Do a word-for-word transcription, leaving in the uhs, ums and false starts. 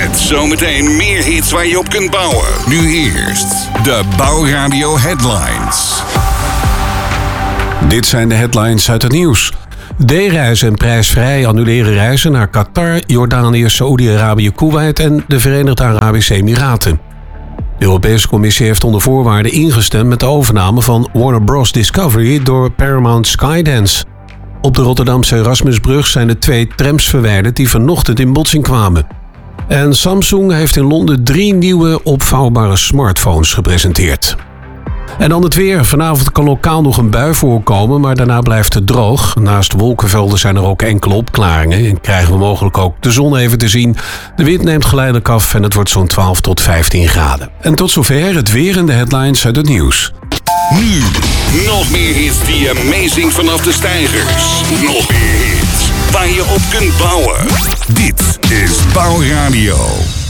Met zometeen meer hits waar je op kunt bouwen. Nu eerst de Bouwradio Headlines. Dit zijn de headlines uit het nieuws. D-reizen en prijsvrij annuleren reizen naar Qatar, Jordanië, Saoedi-Arabië, Kuwait en de Verenigde Arabische Emiraten. De Europese Commissie heeft onder voorwaarden ingestemd met de overname van Warner Bros. Discovery door Paramount Skydance. Op de Rotterdamse Erasmusbrug zijn de twee trams verwijderd die vanochtend in botsing kwamen. En Samsung heeft in Londen drie nieuwe opvouwbare smartphones gepresenteerd. En dan het weer. Vanavond kan lokaal nog een bui voorkomen, maar daarna blijft het droog. Naast wolkenvelden zijn er ook enkele opklaringen en krijgen we mogelijk ook de zon even te zien. De wind neemt geleidelijk af en het wordt zo'n twaalf tot vijftien graden. En tot zover het weer en de headlines uit het nieuws. Nu, nog meer hits die je meezingt vanaf de steigers. Nog meer hits waar je op kunt bouwen. Dit is Bouwradio.